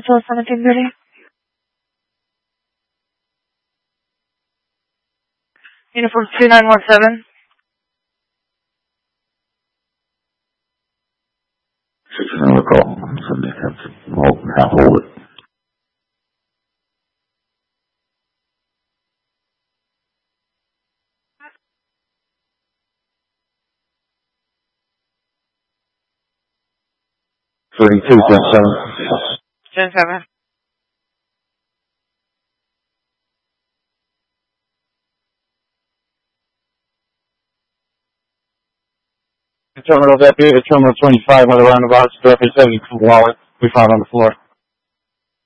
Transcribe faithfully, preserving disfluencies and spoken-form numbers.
until seventeen thirty. Uniform two nine one seven. six another call. Somebody has to hold, have hold it. thirty-two, ten seven. ten seven. Terminal deputy at Terminal twenty-five on the roundabout, Director seventy-two Waller. We found on the floor.